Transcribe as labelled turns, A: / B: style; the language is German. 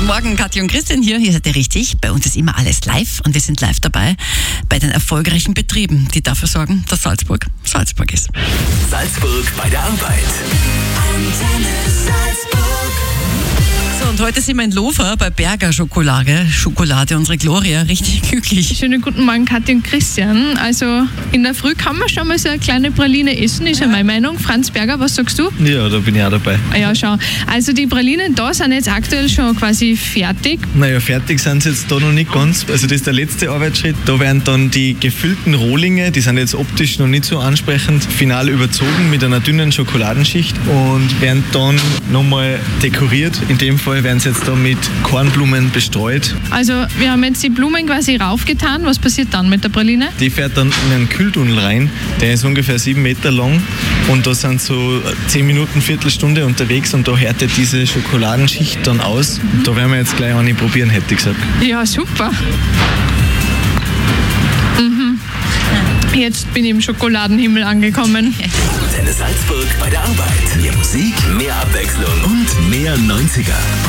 A: Guten Morgen, Katja und Christian hier. Hier seid ihr richtig. Bei uns ist immer alles live und wir sind live dabei bei den erfolgreichen Betrieben, die dafür sorgen, dass Salzburg ist.
B: Salzburg bei der Arbeit. Antenne Salzburg.
A: So, und heute sind wir in Lofer bei Berger Schokolade, unsere Gloria, richtig glücklich.
C: Schönen guten Morgen, Katja und Christian. Also in der Früh kann man schon mal so eine kleine Praline essen, ist ja meine Meinung. Franz Berger, was sagst du?
D: Ja, da bin ich auch dabei.
C: Ja, schau. Also die Pralinen da sind jetzt aktuell schon quasi fertig.
D: Naja, fertig sind sie jetzt da noch nicht ganz. Also das ist der letzte Arbeitsschritt. Da werden dann die gefüllten Rohlinge, die sind jetzt optisch noch nicht so ansprechend, final überzogen mit einer dünnen Schokoladenschicht und werden dann nochmal dekoriert. In dem Fall werden sie jetzt da mit Kornblumen bestreut.
C: Also wir haben jetzt die Blumen quasi raufgetan. Was passiert dann mit der Praline?
D: Die fährt dann in einen Kühltunnel rein. Der ist ungefähr 7 Meter lang und da sind so 10 Minuten, Viertelstunde unterwegs und da härtet diese Schokoladenschicht dann aus. Da werden wir jetzt gleich eine probieren, hätte ich gesagt.
C: Ja, super. Jetzt bin ich im Schokoladenhimmel angekommen.
B: Antenne Salzburg bei der Arbeit. Mehr Musik, mehr Abwechslung und mehr 90er.